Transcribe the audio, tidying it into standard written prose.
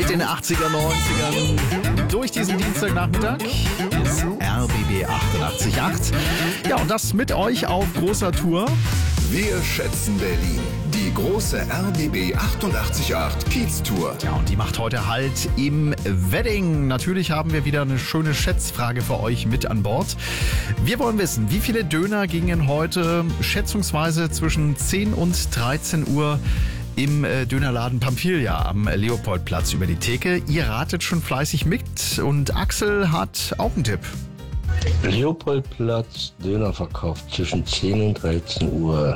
mit den 80er, 90ern durch diesen Dienstagnachmittag. Hier ist RBB 88.8. Ja, und das mit euch auf großer Tour. Wir schätzen Berlin. Die große RBB 88.8 Kiez-Tour. Ja, und die macht heute Halt im Wedding. Natürlich haben wir wieder eine schöne Schätzfrage für euch mit an Bord. Wir wollen wissen, wie viele Döner gingen heute schätzungsweise zwischen 10 und 13 Uhr im Dönerladen Pamphylia am Leopoldplatz über die Theke. Ihr ratet schon fleißig mit und Axel hat auch einen Tipp. Leopoldplatz, Döner verkauft zwischen 10 und 13 Uhr.